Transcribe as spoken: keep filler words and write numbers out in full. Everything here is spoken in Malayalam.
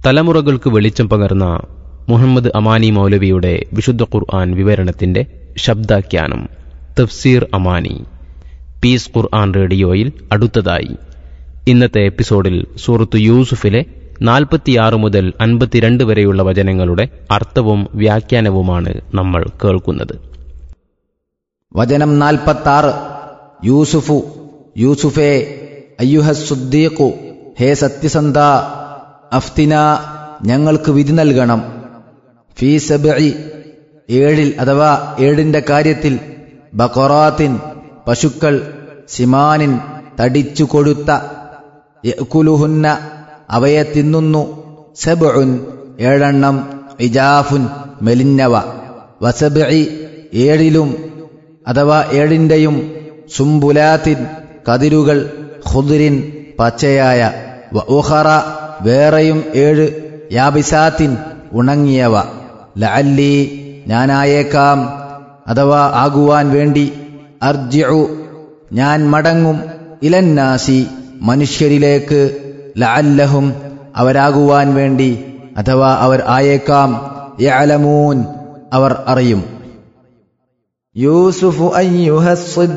തലമുറകൾക്ക് വെളിച്ചം പകർന്ന മുഹമ്മദ് അമാനി മൗലവിയുടെ വിശുദ്ധ ഖുർആൻ വിവരണത്തിന്റെ ശബ്ദാഖ്യാനം തഫ്സീർ അമാനി പീസ് ഖുർആൻ റേഡിയോയിൽ അടുത്തതായി. ഇന്നത്തെ എപ്പിസോഡിൽ സൂറത്തു യൂസുഫിലെ നാൽപ്പത്തിയാറ് മുതൽ അൻപത്തിരണ്ട് വരെയുള്ള വചനങ്ങളുടെ അർത്ഥവും വ്യാഖ്യാനവുമാണ് നമ്മൾ കേൾക്കുന്നത്. വചനം നാൽപ്പത്താറ്. യൂസുഫു, യൂസുഫേ, അയ്യുഹസ്സുദ്ദീഖു, ഹേ സത്യസന്ധ, അഫ്തിന, ഞങ്ങൾക്ക് വിധി നൽകണം, ഫീ സബ്ഇ, ഏഴിൽ അഥവാ ഏഴിന്റെ കാര്യത്തിൽ, ബഖറാത്തിൻ, പശുക്കൾ, സിമാനിൻ, തടിച്ചു കൊഴുത്ത, യഅ്കുലുഹുന്ന, അവയെ തിന്നുന്നു, സബ്ഉൻ, ഏഴെണ്ണം, ഇജാഫുൻ, മെലിഞ്ഞവ, വസബ്ഇ, ഏഴിലും അഥവാ ഏഴിന്റെയും, സുംബുലാത്തിൻ, കതിരുകൾ, ഖുദ്രിൻ, പച്ചയായ, വ ഉഖറ, വേറെയും ഏഴ്, യാബിസാത്തിൻ, ഉണങ്ങിയവ, ലഅല്ലി, ഞാനായേക്കാം അഥവാ ആകുവാൻ വേണ്ടി, അർജിഉ, ഞാൻ മടങ്ങും, ഇലന്നാസി, മനുഷ്യരിലേക്ക്, ലഅല്ലഹും, അവരാകുവാൻ വേണ്ടി അഥവാ അവർ ആയേക്കാം, യഅലമൂൻ, അവർ അറിയും. യൂസുഫു അയ്യുഹസ്